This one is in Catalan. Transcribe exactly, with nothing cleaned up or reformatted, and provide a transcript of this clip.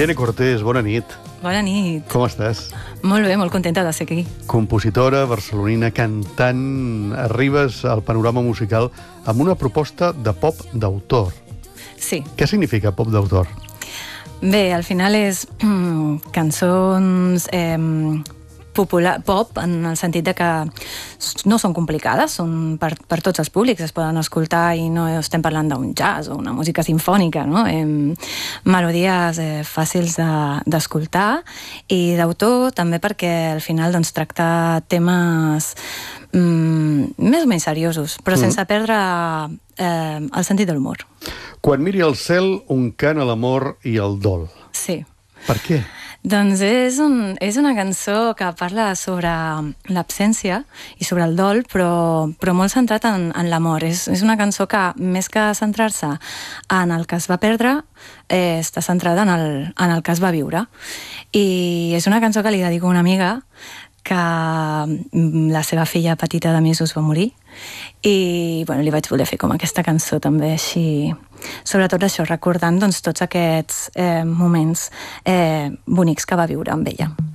Irene Cortés, bona nit. Bona nit. Com estàs? Molt bé, molt contenta de ser aquí. Compositora, barcelonina, cantant, arribes al panorama musical amb una proposta de pop d'autor. Sí. Què significa pop d'autor? Bé, al final és mm, cançons eh, popular, pop, en el sentit de que no són complicades, són per, per tots els públics, es poden escoltar i no estem parlant d'un jazz o una música sinfònica, no? Eh, melodies eh, fàcils d'escoltar de, i d'autor també perquè al final doncs, tracta temes mm, més o menys seriosos, però mm. sense perdre eh, el sentit de l'humor. Quan miri al cel, un cant a l'amor i al dol. Sí. Per què? Doncs és, un, és una cançó que parla sobre l'absència i sobre el dol, però, però molt centrat en, en l'amor. És, és una cançó que, més que centrar-se en el que es va perdre, eh, està centrada en el, en el que es va viure. I és una cançó que li dedico a una amiga que la seva filla petita de mesos va morir i bueno, li vaig voler fer com aquesta cançó també així, sobretot això, recordant doncs, tots aquests eh, moments eh, bonics que va viure amb ella.